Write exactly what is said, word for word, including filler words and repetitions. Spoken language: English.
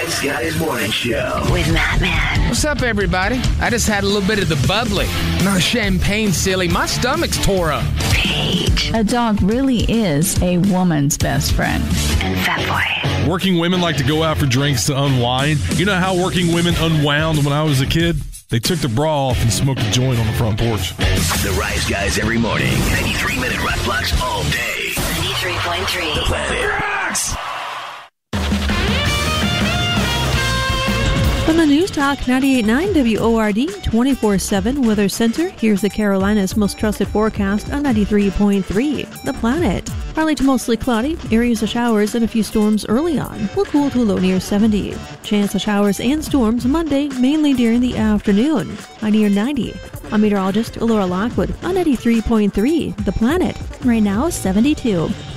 Rise Guys Morning Show with Matt Man. What's up, everybody? I just had a little bit of the bubbly. No champagne, silly. My stomach's tore up. Paige. A dog really is a woman's best friend. And Fatboy. Working women like to go out for drinks to unwind. You know how working women unwound when I was a kid? They took the bra off and smoked a joint on the front porch. The Rise Guys every morning. ninety-three minute rock blocks all day. ninety-three point three. The Planet Rocks. From the News Talk ninety-eight point nine W O R D twenty-four seven Weather Center, here's the Carolinas' most trusted forecast on ninety-three point three. The Planet. Partly to mostly cloudy, areas of showers and a few storms early on. Will cool to a low near seventy. Chance of showers and storms Monday, mainly during the afternoon. High near ninety. I'm meteorologist Laura Lockwood on ninety-three point three. The Planet. Right now, seventy-two.